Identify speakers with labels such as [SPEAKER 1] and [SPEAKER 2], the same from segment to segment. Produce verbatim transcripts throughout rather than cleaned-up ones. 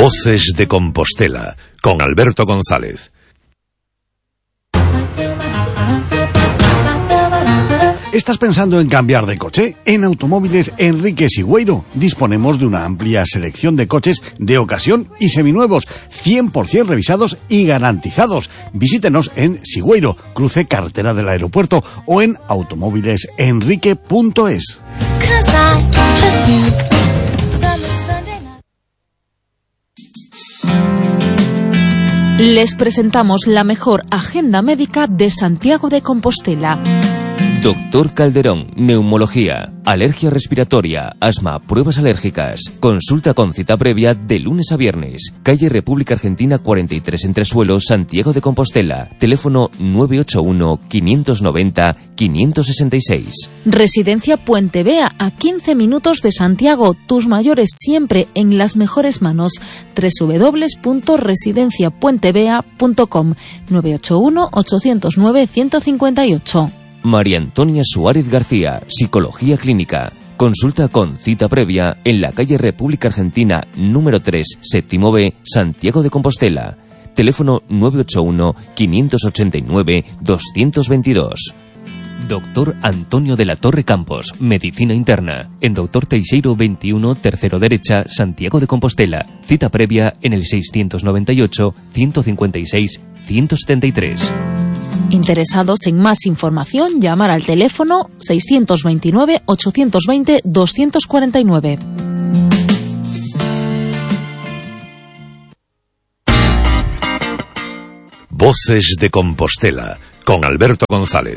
[SPEAKER 1] Voces de Compostela, con Alberto González.
[SPEAKER 2] ¿Estás pensando en cambiar de coche? En Automóviles Enrique Sigüeiro disponemos de una amplia selección de coches de ocasión y seminuevos, cien por ciento revisados y garantizados. Visítenos en Sigüeiro, cruce carretera del aeropuerto, o en automóviles enrique punto es.
[SPEAKER 3] Les presentamos la mejor agenda médica de Santiago de Compostela.
[SPEAKER 4] Doctor Calderón, neumología, alergia respiratoria, asma, pruebas alérgicas. Consulta con cita previa de lunes a viernes. Calle República Argentina cuarenta y tres Entresuelo, Santiago de Compostela. Teléfono nueve ocho uno, quinientos noventa, quinientos sesenta y seis.
[SPEAKER 3] Residencia Puente Vea, a quince minutos de Santiago. Tus mayores siempre en las mejores manos. doble u doble u doble u punto residencia puente vea punto com. nueve ocho uno, ochocientos nueve, ciento cincuenta y ocho.
[SPEAKER 4] María Antonia Suárez García, Psicología Clínica. Consulta con cita previa en la calle República Argentina número tres, séptimo B, Santiago de Compostela. Teléfono nueve ocho uno, quinientos ochenta y nueve, doscientos veintidós. Doctor Antonio de la Torre Campos, Medicina Interna. En Doctor Teixeiro veintiuno, tercero derecha, Santiago de Compostela. Cita previa en el seiscientos noventa y ocho, ciento cincuenta y seis, ciento setenta y tres.
[SPEAKER 3] Interesados en más información, llamar al teléfono seiscientos veintinueve, ochocientos veinte, doscientos cuarenta y nueve.
[SPEAKER 1] Voces de Compostela, con Alberto González.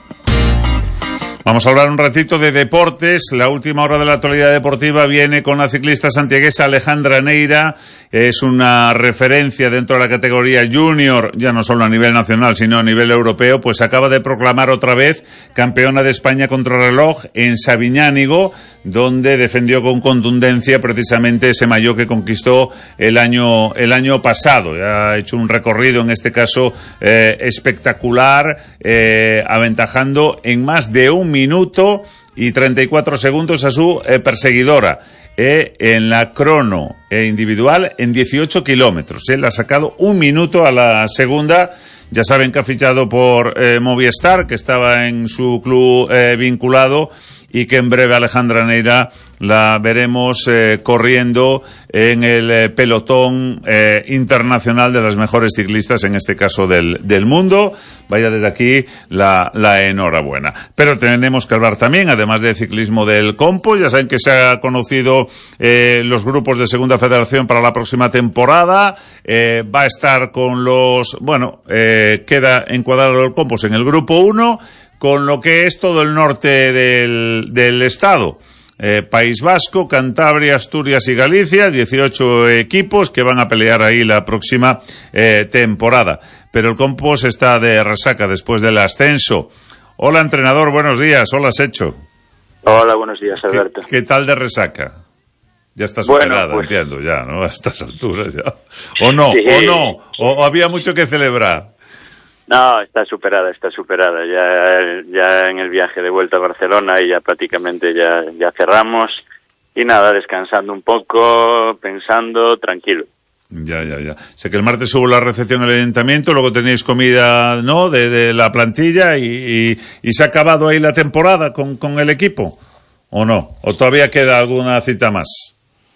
[SPEAKER 5] Vamos a hablar un ratito de deportes. La última hora de la actualidad deportiva viene con la ciclista santiaguesa Alejandra Neira. Es una referencia dentro de la categoría junior, ya no solo a nivel nacional, sino a nivel europeo, pues acaba de proclamar otra vez campeona de España contrarreloj en Sabiñánigo, donde defendió con contundencia precisamente ese maillot que conquistó el año el año pasado. Ha hecho un recorrido, en este caso, eh, espectacular, eh, aventajando en más de un minuto y treinta y cuatro segundos a su eh, perseguidora. Eh, en la crono eh, individual en dieciocho kilómetros. Eh, le ha sacado un minuto a la segunda. Ya saben que ha fichado por eh, Movistar, que estaba en su club eh, vinculado, y que en breve Alejandra Neira la veremos eh, corriendo en el eh, pelotón eh, internacional de las mejores ciclistas, en este caso del, del mundo. Vaya, desde aquí la, la enhorabuena. Pero tenemos que hablar también, además de ciclismo del Compo. Ya saben que se ha conocido eh, los grupos de Segunda Federación para la próxima temporada. Eh, va a estar con los, bueno, eh, queda encuadrado el Compos en el grupo uno, con lo que es todo el norte del, del estado. Eh, País Vasco, Cantabria, Asturias y Galicia, dieciocho equipos que van a pelear ahí la próxima eh, temporada. Pero el Compos está de resaca después del ascenso. Hola, entrenador, buenos días. Hola, Secho.
[SPEAKER 6] Hola, buenos días, Alberto.
[SPEAKER 5] ¿Qué, qué tal de resaca? Ya está superada,
[SPEAKER 6] bueno, pues...
[SPEAKER 5] entiendo, ya, ¿no? A estas alturas ya. ¿O no?
[SPEAKER 6] Sí.
[SPEAKER 5] ¿O no? ¿O, o había mucho que celebrar?
[SPEAKER 6] No, está superada, está superada. Ya, ya en el viaje de vuelta a Barcelona y ya prácticamente ya, ya cerramos. Y nada, descansando un poco, pensando, tranquilo.
[SPEAKER 5] Ya, ya, ya. Sé que el martes hubo la recepción en el ayuntamiento, luego tenéis comida, ¿no?, de, de la plantilla, y, y, y se ha acabado ahí la temporada con, con el equipo, ¿o no? ¿O todavía queda alguna cita más?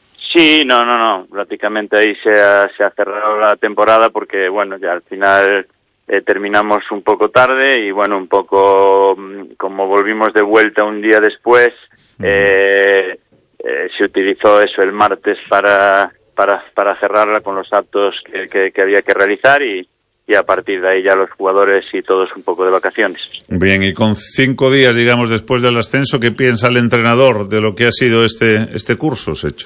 [SPEAKER 6] Sí, no, no, no. Prácticamente ahí se ha, se ha cerrado la temporada porque, bueno, ya al final... Eh, terminamos un poco tarde y bueno, un poco como volvimos de vuelta un día después, eh, eh, se utilizó eso el martes para para para cerrarla con los actos que, que, que había que realizar, y, y a partir de ahí ya los jugadores y todos un poco de vacaciones.
[SPEAKER 5] Bien, y con cinco días, digamos, después del ascenso, ¿qué piensa el entrenador de lo que ha sido este este curso, Secho?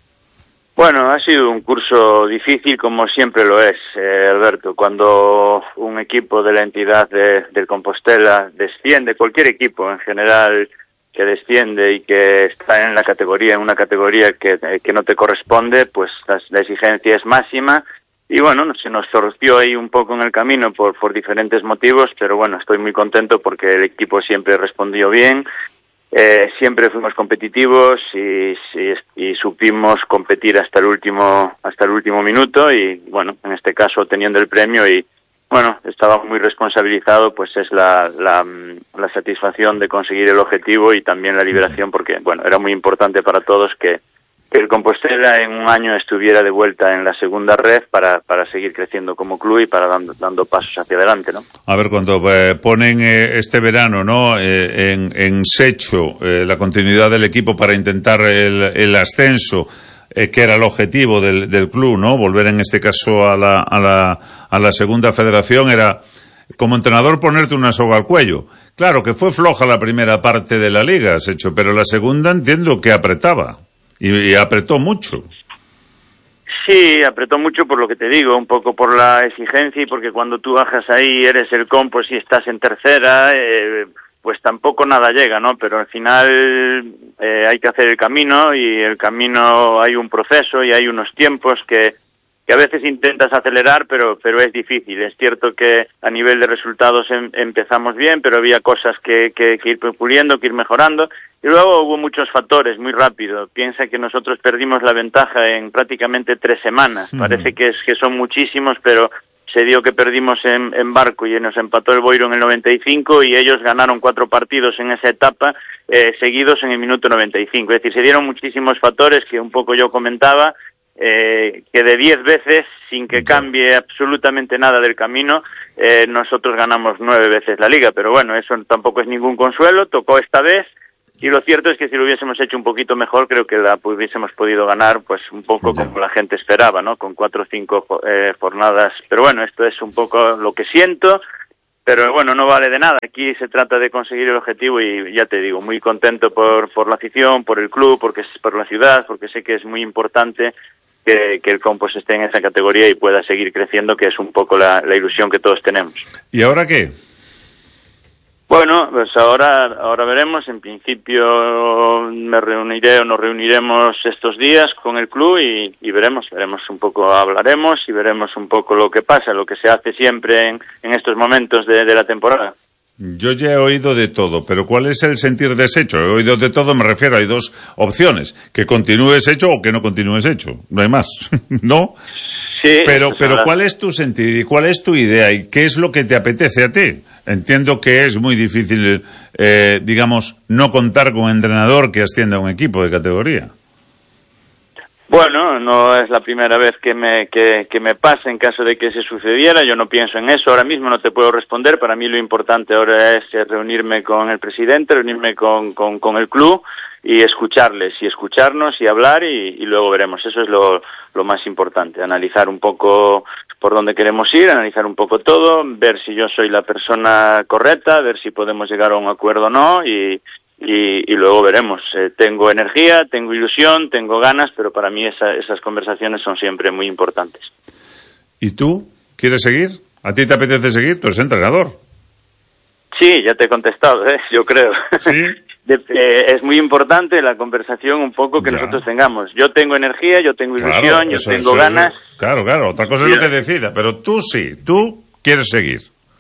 [SPEAKER 6] Bueno, ha sido un curso difícil, como siempre lo es, eh, Alberto. Cuando un equipo de la entidad de, del Compostela desciende, cualquier equipo en general que desciende y que está en la categoría, en una categoría que, que no te corresponde, pues la, la exigencia es máxima. Y bueno, se nos torció ahí un poco en el camino por, por diferentes motivos, pero bueno, estoy muy contento porque el equipo siempre respondió bien. eh, siempre fuimos competitivos y, y, y supimos competir hasta el último hasta el último minuto y bueno, en este caso teniendo el premio y bueno, estaba muy responsabilizado, pues es la, la, la satisfacción de conseguir el objetivo y también la liberación porque bueno, era muy importante para todos que el Compostela en un año estuviera de vuelta en la segunda red para, para seguir creciendo como club y para dando, dando pasos hacia adelante, ¿no?
[SPEAKER 5] A ver, cuando eh, ponen eh, este verano, ¿no? Eh, en, en Secho eh, la continuidad del equipo para intentar el, el ascenso, eh, que era el objetivo del, del club, ¿no? Volver en este caso a la, a la, a la segunda federación era como entrenador ponerte una soga al cuello. Claro que fue floja la primera parte de la liga, Secho, pero la segunda entiendo que apretaba. Y, y apretó mucho.
[SPEAKER 6] Sí, apretó mucho por lo que te digo, un poco por la exigencia y porque cuando tú bajas ahí, eres el con, pues si estás en tercera, eh, pues tampoco nada llega, ¿no? Pero al final eh, hay que hacer el camino y el camino hay un proceso y hay unos tiempos que, que a veces intentas acelerar, pero pero es difícil. Es cierto que a nivel de resultados em, empezamos bien, pero había cosas que, que, que ir puliendo, que ir mejorando. Y luego hubo muchos factores, muy rápido. Piensa que nosotros perdimos la ventaja en prácticamente tres semanas. Uh-huh. Parece que, es, que son muchísimos, pero se dio que perdimos en, en Barco y nos empató el Boiro en el noventa y cinco y ellos ganaron cuatro partidos en esa etapa eh, seguidos en el minuto noventa y cinco. Es decir, se dieron muchísimos factores que un poco yo comentaba, eh, que de diez veces, sin que cambie absolutamente nada del camino, eh, nosotros ganamos nueve veces la Liga. Pero bueno, eso tampoco es ningún consuelo, tocó esta vez. Y lo cierto es que si lo hubiésemos hecho un poquito mejor, creo que la hubiésemos podido ganar, pues un poco yeah. como la gente esperaba, ¿no? Con cuatro o cinco eh, jornadas. Pero bueno, esto es un poco lo que siento, pero bueno, no vale de nada. Aquí se trata de conseguir el objetivo y ya te digo, muy contento por por la afición, por el club, porque es por la ciudad, porque sé que es muy importante que, que el Compos esté en esa categoría y pueda seguir creciendo, que es un poco la, la ilusión que todos tenemos.
[SPEAKER 5] ¿Y ahora qué?
[SPEAKER 6] Bueno, pues ahora ahora veremos. En principio me reuniré o nos reuniremos estos días con el club y, y veremos, veremos un poco, hablaremos y veremos un poco lo que pasa, lo que se hace siempre en, en estos momentos de, de la temporada.
[SPEAKER 5] Yo ya he oído de todo, pero ¿cuál es el sentir de Secho? He oído de todo, me refiero, hay dos opciones, que continúes hecho o que no continúes hecho, no hay más, ¿no? Sí, pero, pero ¿cuál es tu sentir y cuál es tu idea y qué es lo que te apetece a ti? Entiendo que es muy difícil, eh, digamos, no contar con un entrenador que ascienda a un equipo de categoría.
[SPEAKER 6] Bueno, no es la primera vez que me que, que me pasa en caso de que se sucediera. Yo no pienso en eso. Ahora mismo no te puedo responder. Para mí lo importante ahora es reunirme con el presidente, reunirme con, con, con el club y escucharles y escucharnos y hablar y, y luego veremos. Eso es lo, lo más importante. Analizar un poco por dónde queremos ir, analizar un poco todo, ver si yo soy la persona correcta, ver si podemos llegar a un acuerdo o no y Y, y luego veremos. Eh, tengo energía, tengo ilusión, tengo ganas, pero para mí esa, esas conversaciones son siempre muy importantes.
[SPEAKER 5] ¿Y tú? ¿Quieres seguir? ¿A ti te apetece seguir? Tú eres entrenador.
[SPEAKER 6] Sí, ya te he contestado, ¿eh? Yo creo.
[SPEAKER 5] ¿Sí?
[SPEAKER 6] De, eh, es muy importante la conversación un poco que ya. nosotros tengamos. Yo tengo energía, yo tengo ilusión, claro, yo tengo eso, ganas.
[SPEAKER 5] Eso, claro, claro. Otra cosa es lo que decida, pero tú sí, tú quieres seguir.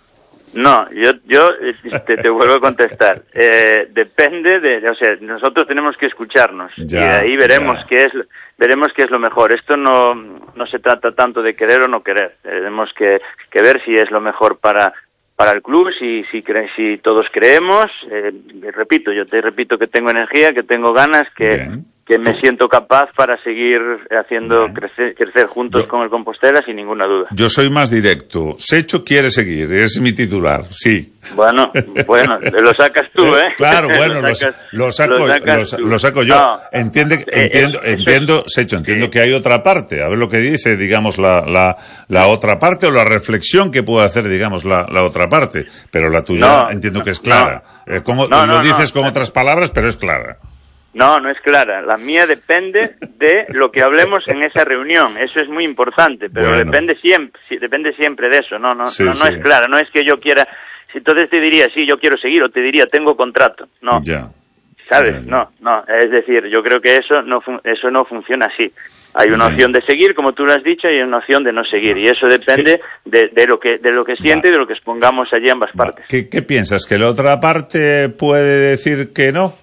[SPEAKER 6] No, yo yo te, te vuelvo a contestar. Eh, depende de, o sea, nosotros tenemos que escucharnos ya, y de ahí veremos ya. qué es veremos qué es lo mejor. Esto no no se trata tanto de querer o no querer. Tenemos que, que ver si es lo mejor para para el club, si si cre, si todos creemos. Eh, repito, yo te repito que tengo energía, que tengo ganas, que Bien. que me siento capaz para seguir haciendo crecer, crecer juntos yo, con el Compostela sin ninguna duda.
[SPEAKER 5] Yo soy más directo. Secho quiere seguir, es mi titular, sí.
[SPEAKER 6] Bueno, bueno, lo sacas tú, ¿eh?
[SPEAKER 5] Claro, bueno, lo, sacas, lo, saco, lo, lo, lo saco yo. No, Entiende, eh, entiendo, eh, entiendo, Secho, entiendo sí. que hay otra parte. A ver lo que dice, digamos, la, la, la otra parte o la reflexión que puede hacer, digamos, la, la otra parte. Pero la tuya no, entiendo no, que es clara. No, eh, como, no, lo no, dices no, con no. otras palabras, pero es clara.
[SPEAKER 6] No, no es clara. La mía depende de lo que hablemos en esa reunión. Eso es muy importante, pero bueno. depende siempre, depende siempre de eso. No, no, sí, no, no sí. es clara. No es que yo quiera. Entonces te diría sí, yo quiero seguir, o te diría tengo contrato. No,
[SPEAKER 5] ya.
[SPEAKER 6] ¿sabes?
[SPEAKER 5] Ya, ya.
[SPEAKER 6] No, no. Es decir, yo creo que eso no eso no funciona así. Hay una opción de seguir, como tú lo has dicho, y una opción de no seguir, y eso depende de, de lo que de lo que siente Va. y de lo que expongamos allí ambas partes.
[SPEAKER 5] ¿Qué, ¿Qué piensas? ¿Que la otra parte puede decir que no?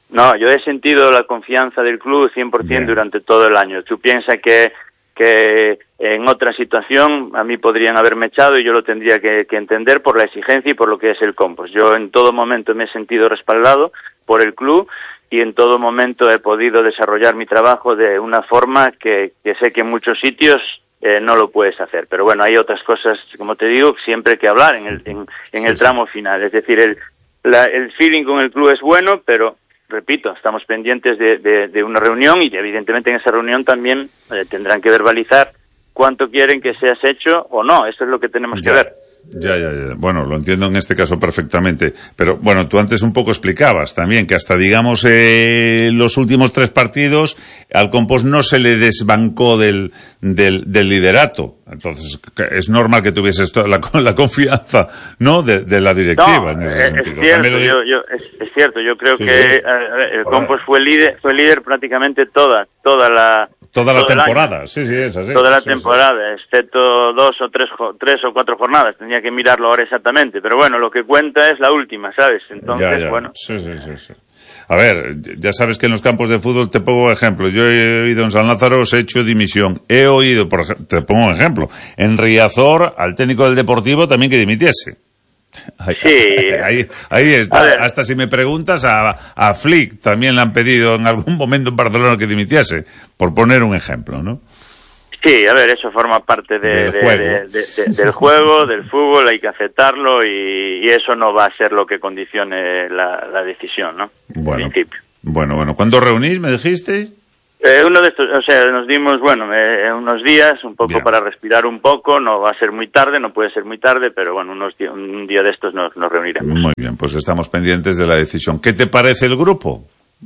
[SPEAKER 6] No, yo he sentido la confianza del club cien por ciento durante todo el año. Tú piensas que que en otra situación a mí podrían haberme echado y yo lo tendría que, que entender por la exigencia y por lo que es el Compost. Yo en todo momento me he sentido respaldado por el club y en todo momento he podido desarrollar mi trabajo de una forma que, que sé que en muchos sitios eh, no lo puedes hacer. Pero bueno, hay otras cosas, como te digo, siempre hay que hablar en el, en, en el tramo final. Es decir, el, la, el feeling con el club es bueno, pero repito, estamos pendientes de, de, de una reunión y evidentemente en esa reunión también eh, tendrán que verbalizar cuánto quieren que seas hecho o no. Eso es lo que tenemos
[SPEAKER 5] ya,
[SPEAKER 6] que ver.
[SPEAKER 5] Ya, ya, ya. Bueno, lo entiendo en este caso perfectamente. Pero bueno, tú antes un poco explicabas también que hasta, digamos, eh, los últimos tres partidos al Compost no se le desbancó del, del, del liderato. Entonces, es normal que tuvieses toda la, la confianza, ¿no?, de, de la directiva.
[SPEAKER 6] No,
[SPEAKER 5] en ese
[SPEAKER 6] es,
[SPEAKER 5] sentido.
[SPEAKER 6] Es cierto, yo, yo, es, es cierto, yo creo sí, que sí. Eh, el Compost fue líder, fue líder prácticamente toda, toda la...
[SPEAKER 5] Toda la temporada, sí, sí, es así.
[SPEAKER 6] Toda la
[SPEAKER 5] sí,
[SPEAKER 6] temporada, sí. Excepto dos o tres, tres o cuatro jornadas, tenía que mirarlo ahora exactamente, pero bueno, lo que cuenta es la última, ¿sabes? Entonces,
[SPEAKER 5] ya, ya.
[SPEAKER 6] bueno.
[SPEAKER 5] Sí, sí, sí, sí. A ver, ya sabes que en los campos de fútbol te pongo ejemplo. Yo he oído en San Lázaro, os he hecho dimisión. He oído, por ejemplo, te pongo un ejemplo, en Riazor al técnico del Deportivo también que dimitiese. Ahí,
[SPEAKER 6] sí.
[SPEAKER 5] ahí, ahí está. Hasta si me preguntas, a, a Flick también le han pedido en algún momento en Barcelona que dimitiese, por poner un ejemplo, ¿no?
[SPEAKER 6] Sí, a ver, eso forma parte de, del, de, juego. De, de, de, del juego, del fútbol, hay que aceptarlo y, y eso no va a ser lo que condicione la, la decisión, ¿no?
[SPEAKER 5] Bueno,
[SPEAKER 6] en principio.
[SPEAKER 5] Bueno, bueno. ¿Cuándo reunís, me dijisteis?
[SPEAKER 6] Eh, uno de estos, o sea, nos dimos, bueno, eh, unos días, un poco Bien. para respirar un poco, no va a ser muy tarde, no puede ser muy tarde, pero bueno, unos días, un día de estos nos, nos reuniremos.
[SPEAKER 5] Muy bien, pues estamos pendientes de la decisión. ¿Qué te parece el grupo?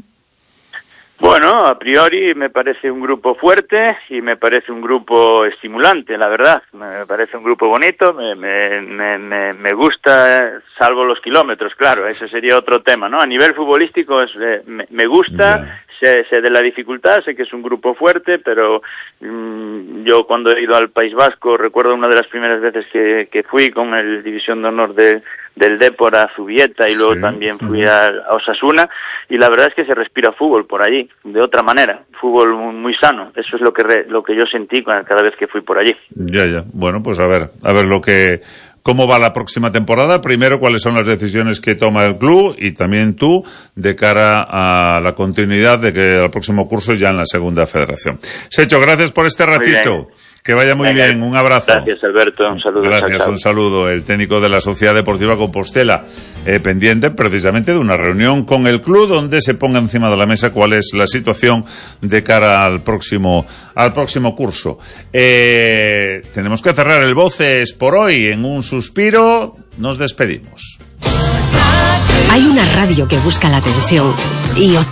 [SPEAKER 6] Bueno, a priori me parece un grupo fuerte y me parece un grupo estimulante, la verdad. Me parece un grupo bonito, me, me, me, me gusta, salvo los kilómetros, claro, ese sería otro tema, ¿no? A nivel futbolístico es, eh, me, me gusta, yeah. sé, sé de la dificultad, sé que es un grupo fuerte, pero mmm, yo cuando he ido al País Vasco, recuerdo una de las primeras veces que, que fui con el División de Honor de... del Depor a Zubieta y luego sí. también fui a, a Osasuna y la verdad es que se respira fútbol por allí, de otra manera, fútbol muy, muy sano, eso es lo que re, lo que yo sentí cada vez que fui por allí.
[SPEAKER 5] Ya, ya, bueno, pues a ver, a ver lo que, cómo va la próxima temporada, primero cuáles son las decisiones que toma el club y también tú de cara a la continuidad de que el próximo curso ya en la segunda federación. Secho, gracias por este ratito. Que vaya muy Venga, bien, un abrazo.
[SPEAKER 6] Gracias, Alberto, un saludo.
[SPEAKER 5] Gracias, chao, chao. Un saludo. El técnico de la Sociedad Deportiva Compostela, eh, pendiente precisamente de una reunión con el club donde se ponga encima de la mesa cuál es la situación de cara al próximo, al próximo curso. Eh, tenemos que cerrar el Voces por hoy. En un suspiro, nos despedimos.
[SPEAKER 7] Hay una radio que busca la atención y otra